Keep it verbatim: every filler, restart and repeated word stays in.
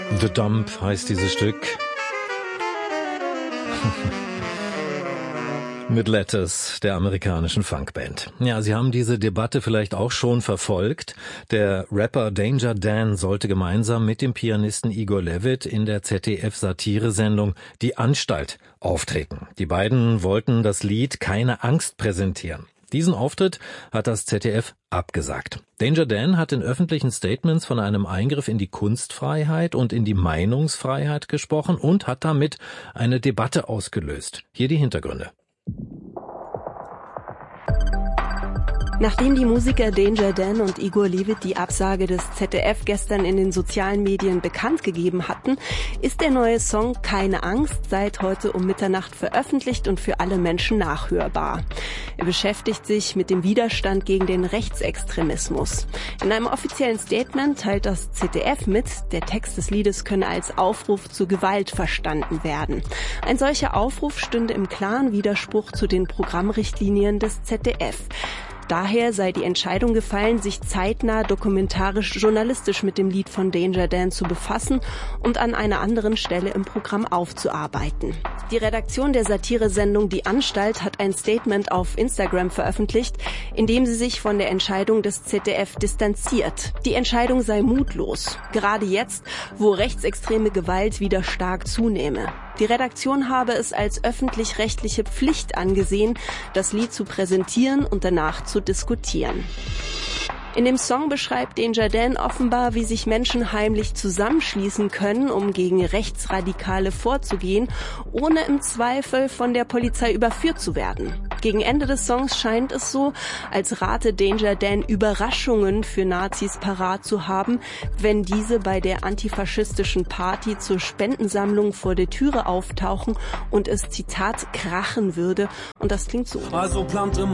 The Dump heißt dieses Stück. Mit Letters, der amerikanischen Funkband. Ja, Sie haben diese Debatte vielleicht auch schon verfolgt. Der Rapper Danger Dan sollte gemeinsam mit dem Pianisten Igor Levit in der Z D F-Satiresendung Die Anstalt auftreten. Die beiden wollten das Lied Keine Angst präsentieren. Diesen Auftritt hat das Z D F abgesagt. Danger Dan hat in öffentlichen Statements von einem Eingriff in die Kunstfreiheit und in die Meinungsfreiheit gesprochen und hat damit eine Debatte ausgelöst. Hier die Hintergründe. Nachdem die Musiker Danger Dan und Igor Levit die Absage des Z D F gestern in den sozialen Medien bekannt gegeben hatten, ist der neue Song Keine Angst seit heute um Mitternacht veröffentlicht und für alle Menschen nachhörbar. Er beschäftigt sich mit dem Widerstand gegen den Rechtsextremismus. In einem offiziellen Statement teilt das Z D F mit, der Text des Liedes könne als Aufruf zur Gewalt verstanden werden. Ein solcher Aufruf stünde im klaren Widerspruch zu den Programmrichtlinien des Z D F. Daher sei die Entscheidung gefallen, sich zeitnah dokumentarisch-journalistisch mit dem Lied von Danger Dan zu befassen und an einer anderen Stelle im Programm aufzuarbeiten. Die Redaktion der Satiresendung Die Anstalt hat ein Statement auf Instagram veröffentlicht, in dem sie sich von der Entscheidung des Z D F distanziert. Die Entscheidung sei mutlos, gerade jetzt, wo rechtsextreme Gewalt wieder stark zunehme. Die Redaktion habe es als öffentlich-rechtliche Pflicht angesehen, das Lied zu präsentieren und danach zu diskutieren. In dem Song beschreibt Danger Dan offenbar, wie sich Menschen heimlich zusammenschließen können, um gegen Rechtsradikale vorzugehen, ohne im Zweifel von der Polizei überführt zu werden. Gegen Ende des Songs scheint es so, als rate Danger Dan Überraschungen für Nazis parat zu haben, wenn diese bei der antifaschistischen Party zur Spendensammlung vor der Türe auftauchen und es, Zitat, krachen würde. Und das klingt so. Also plant im